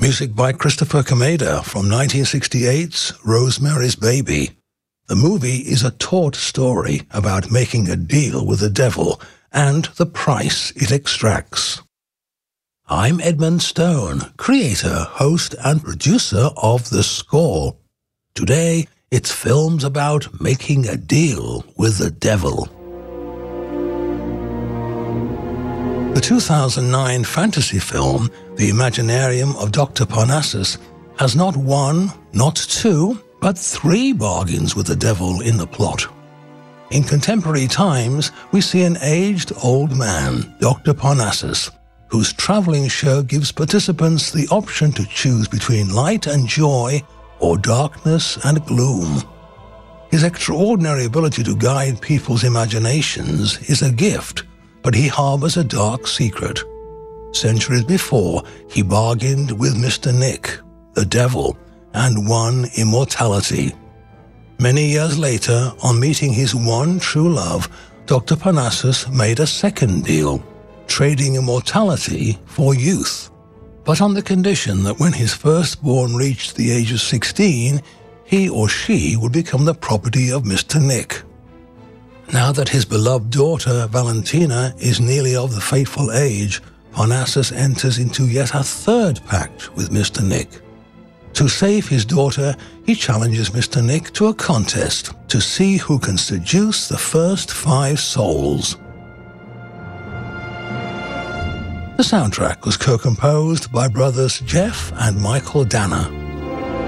Music by Christopher Kameda from 1968's Rosemary's Baby. The movie is a taut story about making a deal with the devil and the price it extracts. I'm Edmund Stone, creator, host, and producer of The Score. Today, it's films about making a deal with the devil. The 2009 fantasy film, The Imaginarium of Dr. Parnassus, has not one, not two, but three bargains with the devil in the plot. In contemporary times, we see an aged old man, Dr. Parnassus, whose traveling show gives participants the option to choose between light and joy or darkness and gloom. His extraordinary ability to guide people's imaginations is a gift, but he harbors a dark secret. Centuries before, he bargained with Mr. Nick, the devil, and won immortality. Many years later, on meeting his one true love, Dr. Parnassus made a second deal, trading immortality for youth, but on the condition that when his firstborn reached the age of 16, he or she would become the property of Mr. Nick. Now that his beloved daughter, Valentina, is nearly of the fateful age, Parnassus enters into yet a third pact with Mr. Nick. To save his daughter, he challenges Mr. Nick to a contest to see who can seduce the first 5 souls. The soundtrack was co-composed by brothers Jeff and Michael Danner.